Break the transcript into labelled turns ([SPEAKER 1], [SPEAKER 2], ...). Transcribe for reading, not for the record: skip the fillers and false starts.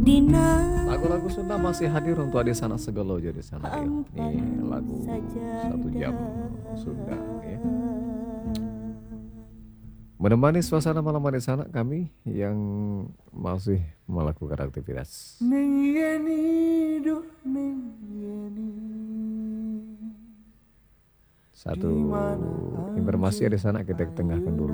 [SPEAKER 1] Lagu-lagu Sunda masih hadir untuk adik sanak segala jadi sana ya. Ini lagu 1 jam Sunda ya. Menemani suasana malam di sana kami yang masih melakukan aktivitas. Satu informasi di sana kita tengahkan dulu.